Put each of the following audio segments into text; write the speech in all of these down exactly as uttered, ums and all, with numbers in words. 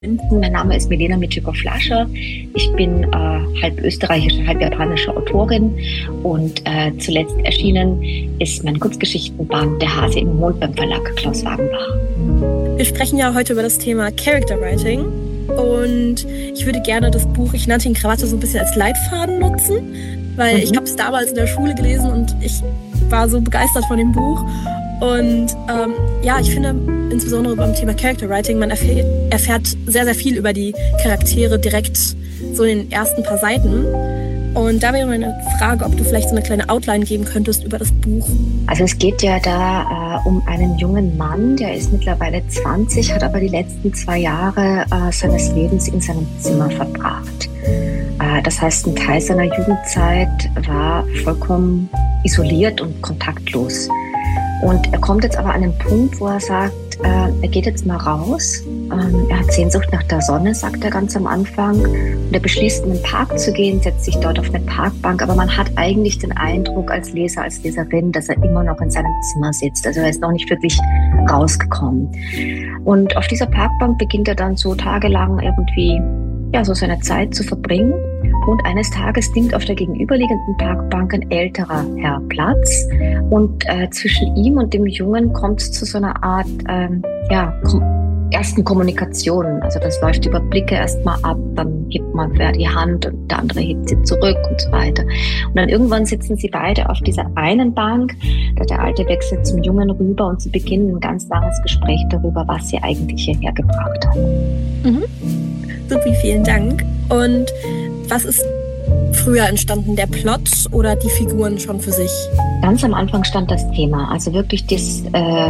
Mein Name ist Milena Mitschikow-Flascher. Ich bin äh, halb österreichische, halb japanische Autorin und äh, zuletzt erschienen ist mein Kurzgeschichtenband Der Hase im Mond beim Verlag Klaus Wagenbach. Wir sprechen ja heute über das Thema Character Writing und ich würde gerne das Buch Ich nannte ihn Krawatte so ein bisschen als Leitfaden nutzen, weil mhm. ich habe es damals in der Schule gelesen und ich war so begeistert von dem Buch. Und ähm, ja, ich finde insbesondere beim Thema Character Writing, man erfährt, erfährt sehr, sehr viel über die Charaktere direkt so in den ersten paar Seiten. Und da wäre meine Frage, ob du vielleicht so eine kleine Outline geben könntest über das Buch. Also es geht ja da äh, um einen jungen Mann, der ist mittlerweile zwanzig, hat aber die letzten zwei Jahre äh, seines Lebens in seinem Zimmer verbracht. Äh, das heißt, ein Teil seiner Jugendzeit war vollkommen isoliert und kontaktlos. Und er kommt jetzt aber an einen Punkt, wo er sagt, äh, er geht jetzt mal raus. Ähm, er hat Sehnsucht nach der Sonne, sagt er ganz am Anfang. Und er beschließt, in den Park zu gehen, setzt sich dort auf eine Parkbank. Aber man hat eigentlich den Eindruck als Leser, als Leserin, dass er immer noch in seinem Zimmer sitzt. Also er ist noch nicht wirklich rausgekommen. Und auf dieser Parkbank beginnt er dann so tagelang irgendwie ja, so seine Zeit zu verbringen. Und eines Tages nimmt auf der gegenüberliegenden Parkbank ein älterer Herr Platz. Und äh, zwischen ihm und dem Jungen kommt es zu so einer Art ähm, ja, kom- ersten Kommunikation. Also das läuft über Blicke erstmal ab, dann hebt man wer die Hand und der andere hebt sie zurück und so weiter. Und dann irgendwann sitzen sie beide auf dieser einen Bank. Der Alte wechselt zum Jungen rüber und sie beginnen ein ganz langes Gespräch darüber, was sie eigentlich hierher gebracht hat. Mhm. Supi, vielen Dank. Und was ist früher entstanden, der Plot oder die Figuren schon für sich? Ganz am Anfang stand das Thema, also wirklich das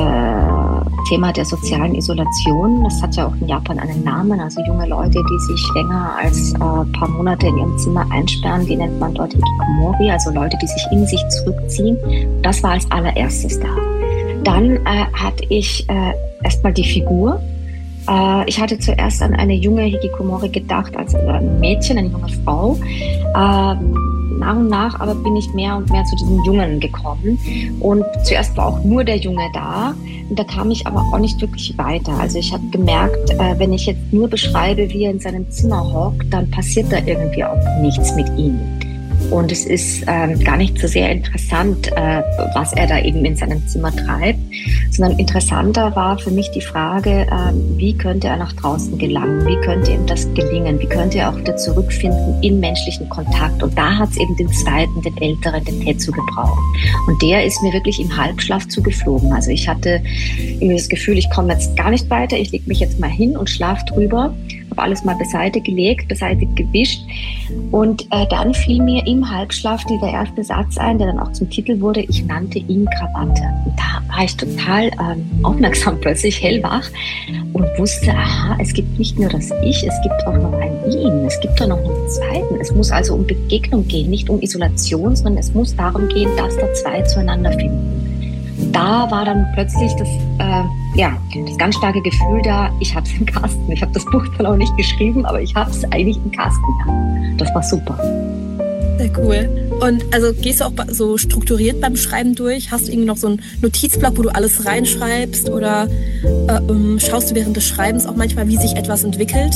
äh, Thema der sozialen Isolation. Das hat ja auch in Japan einen Namen, also junge Leute, die sich länger als äh, ein paar Monate in ihrem Zimmer einsperren, die nennt man dort Hikikomori, also Leute, die sich in sich zurückziehen. Das war als allererstes da. Dann äh, hatte ich äh, erstmal die Figur. Ich hatte zuerst an eine junge Hikikomori gedacht, also ein Mädchen, eine junge Frau. Ähm, nach und nach aber bin ich mehr und mehr zu diesem Jungen gekommen. Und zuerst war auch nur der Junge da. Und da kam ich aber auch nicht wirklich weiter. Also ich habe gemerkt, äh, wenn ich jetzt nur beschreibe, wie er in seinem Zimmer hockt, dann passiert da irgendwie auch nichts mit ihm. Und es ist ähm, gar nicht so sehr interessant, äh, was er da eben in seinem Zimmer treibt, sondern interessanter war für mich die Frage, äh, wie könnte er nach draußen gelangen, wie könnte ihm das gelingen, wie könnte er auch wieder zurückfinden in menschlichen Kontakt. Und da hat es eben den zweiten, den älteren, den Tetsu gebraucht. Und der ist mir wirklich im Halbschlaf zugeflogen. Also ich hatte irgendwie das Gefühl, ich komme jetzt gar nicht weiter, ich lege mich jetzt mal hin und schlafe drüber. Habe alles mal beiseite gelegt, beiseite gewischt und äh, dann fiel mir im Halbschlaf dieser erste Satz ein, der dann auch zum Titel wurde, ich nannte ihn Krawatte. Und da war ich total ähm, aufmerksam, plötzlich hellwach und wusste, aha, es gibt nicht nur das Ich, es gibt auch noch ein Ihn, es gibt auch noch einen zweiten. Es muss also um Begegnung gehen, nicht um Isolation, sondern es muss darum gehen, dass da zwei zueinander finden. Da war dann plötzlich das, äh, ja, das ganz starke Gefühl da, ich habe es im Kasten. Ich habe das Buch dann auch nicht geschrieben, aber ich habe es eigentlich im Kasten. Ja. Das war super. Sehr cool. Und also gehst du auch so strukturiert beim Schreiben durch? Hast du irgendwie noch so einen Notizblock, wo du alles reinschreibst? Oder äh, um, schaust du während des Schreibens auch manchmal, wie sich etwas entwickelt?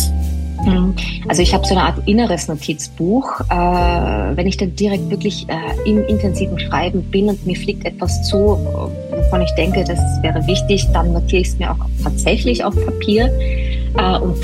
Also ich habe so eine Art inneres Notizbuch. Äh, wenn ich dann direkt wirklich äh, im intensiven Schreiben bin und mir fliegt etwas zu, wovon ich denke, das wäre wichtig, dann notiere ich es mir auch tatsächlich auf Papier äh, und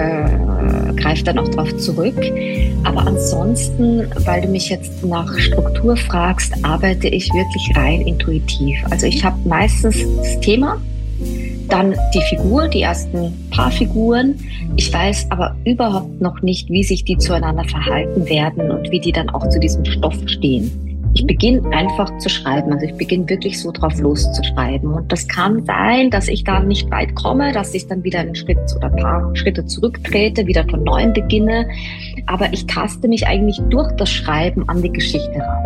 äh, greife dann auch darauf zurück. Aber ansonsten, weil du mich jetzt nach Struktur fragst, arbeite ich wirklich rein intuitiv. Also ich habe meistens das Thema, dann die Figur, die ersten paar Figuren. Ich weiß aber überhaupt noch nicht, wie sich die zueinander verhalten werden und wie die dann auch zu diesem Stoff stehen. Ich beginne einfach zu schreiben, also ich beginne wirklich so drauf loszuschreiben. Und das kann sein, dass ich da nicht weit komme, dass ich dann wieder einen Schritt oder ein paar Schritte zurücktrete, wieder von neuem beginne. Aber ich taste mich eigentlich durch das Schreiben an die Geschichte ran.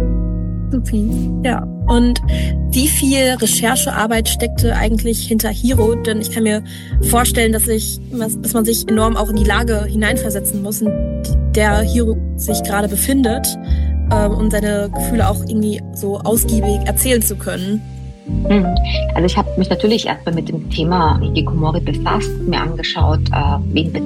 Supi. Ja. Und wie viel Recherchearbeit steckte eigentlich hinter Hiro? Denn ich kann mir vorstellen, dass, ich, dass man sich enorm auch in die Lage hineinversetzen muss, in der Hiro sich gerade befindet, ähm, um seine Gefühle auch irgendwie so ausgiebig erzählen zu können. Mhm. Also ich habe mich natürlich erstmal mit dem Thema Hikikomori befasst, mir angeschaut, äh, wen